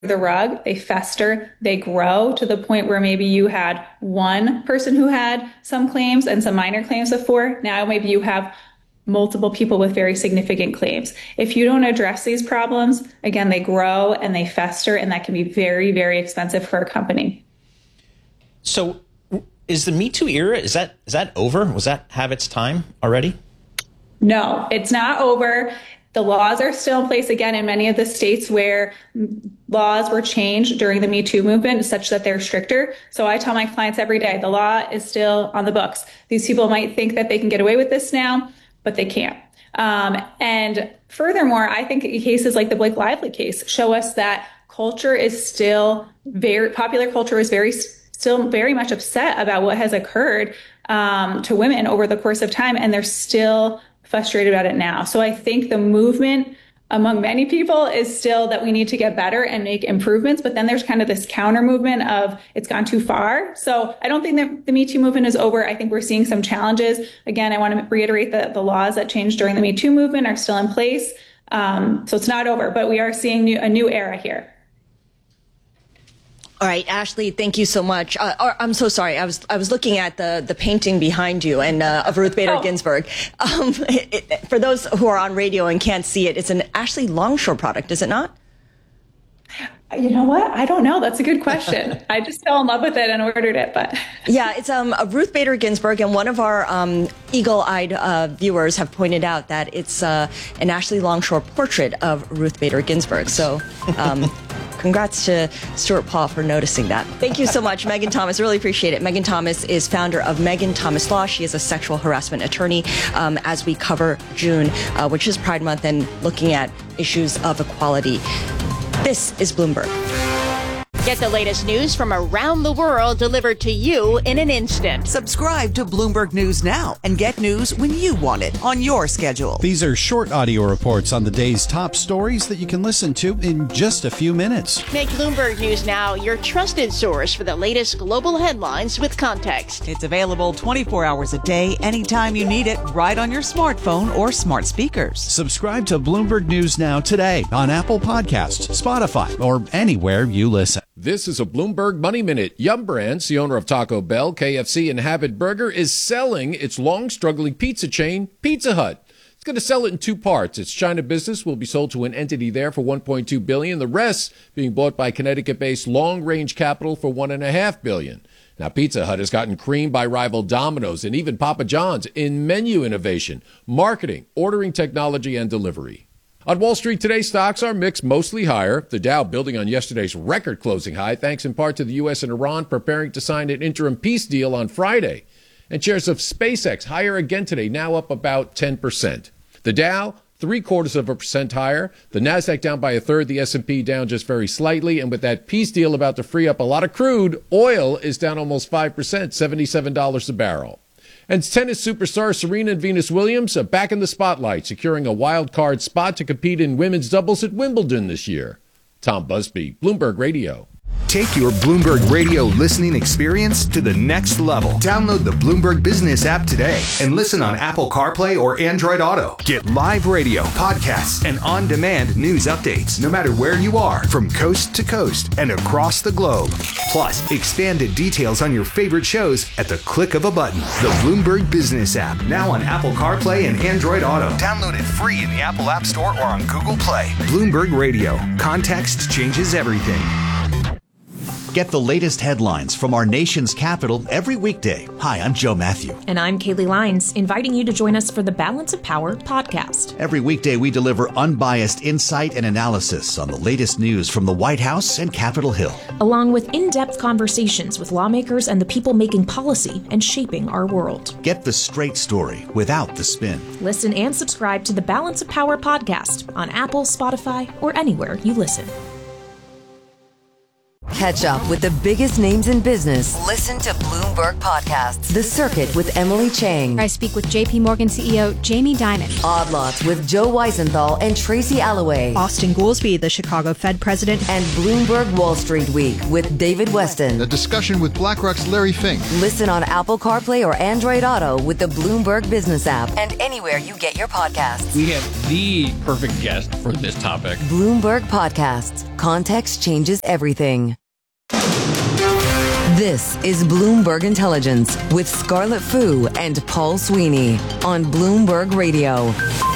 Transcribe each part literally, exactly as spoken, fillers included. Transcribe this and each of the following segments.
the rug, they fester, they grow to the point where maybe you had one person who had some claims and some minor claims before. Now maybe you have multiple people with very significant claims. If you don't address these problems, again, they grow and they fester, and that can be very, very expensive for a company. So is the Me Too era, is that is that over? Was that have its time already? No, it's not over. The laws are still in place, again, in many of the states where laws were changed during the Me Too movement such that they're stricter. So I tell my clients every day, the law is still on the books. These people might think that they can get away with this now, but they can't. Um, and furthermore, I think cases like the Blake Lively case show us that culture is still very, popular culture is very, still very much upset about what has occurred um, to women over the course of time, and they're still frustrated about it now. So I think the movement among many people is still that we need to get better and make improvements. But then there's kind of this counter movement of it's gone too far. So I don't think that the Me Too movement is over. I think we're seeing some challenges. Again, I want to reiterate that the laws that changed during the Me Too movement are still in place. Um, so it's not over, but we are seeing new, a new era here. All right, Ashley, thank you so much. Uh, or, I'm so sorry. I was I was looking at the, the painting behind you and uh, of Ruth Bader oh. Ginsburg. Um, it, it, for those who are on radio and can't see it, it's an Ashley Longshore product, is it not? You know what? I don't know. That's a good question. I just fell in love with it and ordered it. But yeah, it's um, a Ruth Bader Ginsburg, and one of our um, eagle-eyed uh, viewers have pointed out that it's uh, an Ashley Longshore portrait of Ruth Bader Ginsburg. So. Um, Congrats to Stuart Paul for noticing that. Thank you so much, Megan Thomas. Really appreciate it. Megan Thomas is founder of Megan Thomas Law. She is a sexual harassment attorney um, as we cover June, uh, which is Pride Month, and looking at issues of equality. This is Bloomberg. Get the latest news from around the world delivered to you in an instant. Subscribe to Bloomberg News now and get news when you want it on your schedule. These are short audio reports on the day's top stories that you can listen to in just a few minutes. Make Bloomberg News Now your trusted source for the latest global headlines with context. It's available twenty-four hours a day, anytime you need it, right on your smartphone or smart speakers. Subscribe to Bloomberg News Now today on Apple Podcasts, Spotify, or anywhere you listen. This is a Bloomberg Money Minute. Yum Brands, the owner of Taco Bell, K F C, and Habit Burger, is selling its long-struggling pizza chain, Pizza Hut. It's going to sell it in two parts. Its China business will be sold to an entity there for one point two billion dollars, the rest being bought by Connecticut-based Long Range Capital for one point five billion dollars. Now, Pizza Hut has gotten creamed by rival Domino's and even Papa John's in menu innovation, marketing, ordering technology, and delivery. On Wall Street today, stocks are mixed, mostly higher. The Dow building on yesterday's record closing high, thanks in part to the U S and Iran preparing to sign an interim peace deal on Friday. And shares of SpaceX higher again today, now up about ten percent. The Dow, three quarters of a percent higher. The Nasdaq down by a third, the S and P down just very slightly. And with that peace deal about to free up a lot of crude, oil is down almost five percent, seventy-seven dollars a barrel. And tennis superstar Serena and Venus Williams are back in the spotlight, securing a wild card spot to compete in women's doubles at Wimbledon this year. Tom Busby, Bloomberg Radio. Take your Bloomberg Radio listening experience to the next level. Download the Bloomberg Business app today and listen on Apple CarPlay or Android Auto. Get live radio, podcasts, and on-demand news updates no matter where you are, from coast to coast and across the globe. Plus, expanded details on your favorite shows at the click of a button. The Bloomberg Business app, now on Apple CarPlay and Android Auto. Download it free in the Apple App Store or on Google Play. Bloomberg Radio. Context changes everything. Get the latest headlines from our nation's capital every weekday. Hi, I'm Joe Matthew. And I'm Kaylee Lyons, inviting you to join us for the Balance of Power podcast. Every weekday, we deliver unbiased insight and analysis on the latest news from the White House and Capitol Hill, along with in-depth conversations with lawmakers and the people making policy and shaping our world. Get the straight story without the spin. Listen and subscribe to the Balance of Power podcast on Apple, Spotify, or anywhere you listen. Catch up with the biggest names in business. Listen to Bloomberg Podcasts. The Circuit with Emily Chang. I speak with J P Morgan C E O Jamie Dimon. Odd Lots with Joe Weisenthal and Tracy Alloway. Austin Goolsbee, the Chicago Fed president. And Bloomberg Wall Street Week with David Weston. A discussion with BlackRock's Larry Fink. Listen on Apple CarPlay or Android Auto with the Bloomberg Business app and anywhere you get your podcasts. We have the perfect guest for this topic. Bloomberg Podcasts. Context changes everything. This is Bloomberg Intelligence with Scarlett Fu and Paul Sweeney on Bloomberg Radio.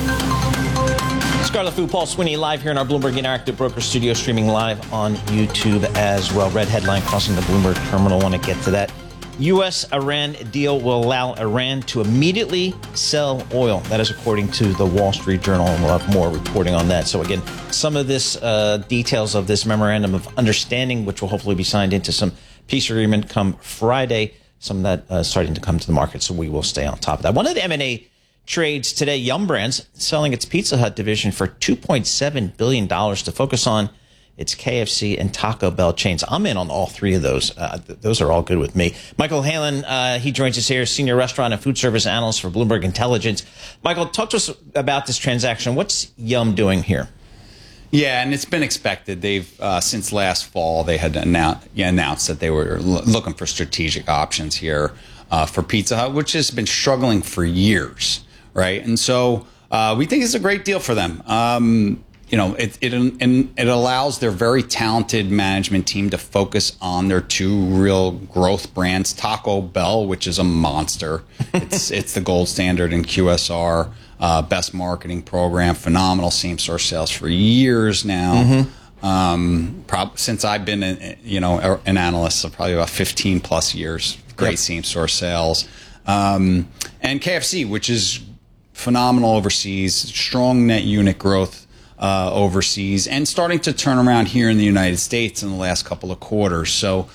Scarlett Fu, Paul Sweeney, live here in our Bloomberg Interactive Broker Studio, streaming live on YouTube as well. Red headline crossing the Bloomberg terminal. Want to get to that. U S Iran deal will allow Iran to immediately sell oil. That is according to the Wall Street Journal, and we'll have more reporting on that. So again, some of this uh, details of this memorandum of understanding, which will hopefully be signed into some peace agreement come Friday. Some of that uh, starting to come to the market, so we will stay on top of that. One of the M and A trades today, Yum Brands selling its Pizza Hut division for two point seven billion dollars to focus on its K F C and Taco Bell chains. I'm in on all three of those. Uh, th- those are all good with me. Michael Halen, uh, he joins us here, senior restaurant and food service analyst for Bloomberg Intelligence. Michael, talk to us about this transaction. What's Yum doing here? Yeah, and it's been expected. They've uh, since last fall they had announced, yeah, announced that they were l- looking for strategic options here uh, for Pizza Hut, which has been struggling for years, right? And so uh, we think it's a great deal for them. Um, You know, it, it and it allows their very talented management team to focus on their two real growth brands, Taco Bell, which is a monster. It's it's the gold standard in Q S R, uh, best marketing program, phenomenal same-store sales for years now. Mm-hmm. Um, prob- since I've been, a, you know, an analyst, so probably about fifteen plus years, great yep. same-store sales. Um, and K F C, which is phenomenal overseas, strong net unit growth. Uh, overseas and starting to turn around here in the United States in the last couple of quarters. So,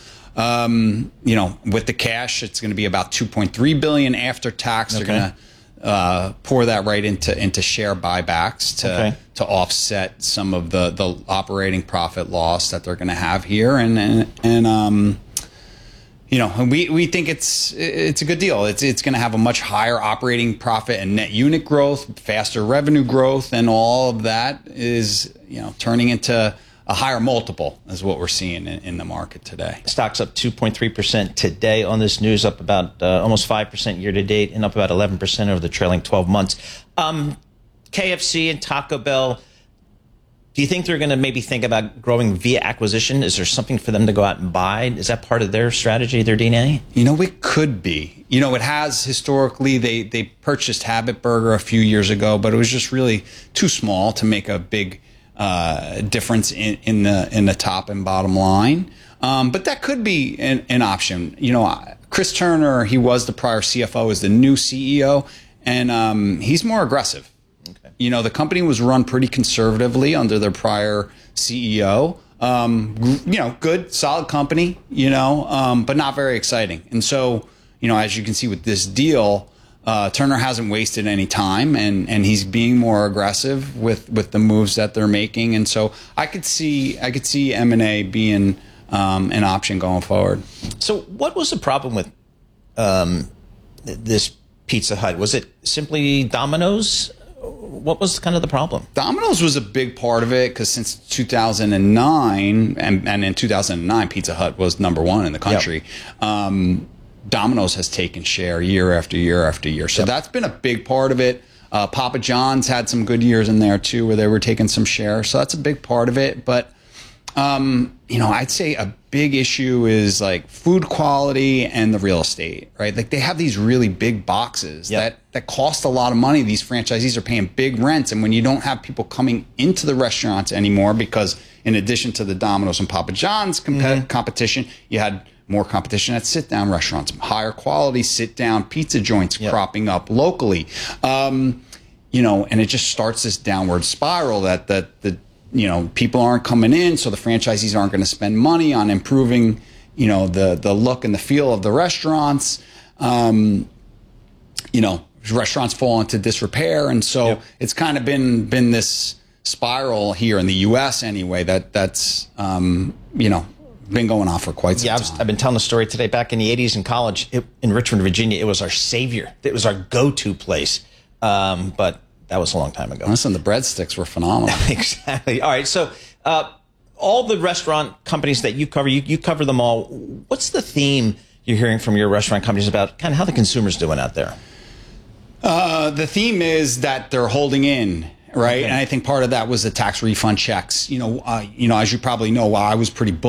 um, you know, with the cash, it's going to be about two point three billion dollars after tax. Okay. They're going to uh, pour that right into into share buybacks to okay. to offset some of the the operating profit loss that they're going to have here. And and and um, you know, we we think it's it's a good deal. It's it's going to have a much higher operating profit and net unit growth, faster revenue growth, and all of that is, you know, turning into a higher multiple is what we're seeing in, in the market today. Stock's up two point three percent today on this news, up about uh, almost five percent year to date, and up about eleven percent over the trailing twelve months. Um, K F C and Taco Bell. Do you think they're going to maybe think about growing via acquisition? Is there something for them to go out and buy? Is that part of their strategy, their D N A? You know, it could be. You know, it has historically. They they purchased Habit Burger a few years ago, but it was just really too small to make a big uh, difference in, in the in the top and bottom line. Um, but that could be an, an option. You know, Chris Turner, he was the prior C F O, is the new C E O, and um, he's more aggressive. Okay. You know, the company was run pretty conservatively under their prior C E O. Um, you know, good, solid company, you know, um, but not very exciting. And so, you know, as you can see with this deal, uh, Turner hasn't wasted any time, and, and he's being more aggressive with, with the moves that they're making. And so I could see I could see M and A being um, an option going forward. So what was the problem with um, this Pizza Hut? Was it simply Domino's? What was kind of the problem? Domino's was a big part of it because since two thousand nine, and, and in two thousand nine, Pizza Hut was number one in the country. Yep. Um, Domino's has taken share year after year after year. So yep. that's been a big part of it. Uh, Papa John's had some good years in there, too, where they were taking some share. So that's a big part of it. But, um, you know, I'd say a big issue is like food quality and the real estate, right? Like they have these really big boxes yep. that, that cost a lot of money. These franchisees are paying big rents. And when you don't have people coming into the restaurants anymore, because in addition to the Domino's and Papa John's comp- mm-hmm. competition, you had more competition at sit-down restaurants, higher quality sit-down pizza joints yep. cropping up locally. Um, you know, and it just starts this downward spiral that that the you know, people aren't coming in, so the franchisees aren't going to spend money on improving, you know, the the look and the feel of the restaurants. Um, you know, restaurants fall into disrepair, and so yep. it's kind of been been this spiral here in the U S anyway. That that's um, you know been going on for quite some yeah, time. Yeah, I've been telling the story today. Back in the eighties in college, it, in Richmond, Virginia, it was our savior. It was our go-to place, um, but. That was a long time ago. Listen, the breadsticks were phenomenal. Exactly. All right. So uh, all the restaurant companies that you cover, you, you cover them all. What's the theme you're hearing from your restaurant companies about kind of how the consumer's doing out there? Uh, the theme is that they're holding in right? Okay. And I think part of that was the tax refund checks. You know, uh, you know, as you probably know, while I was pretty bullish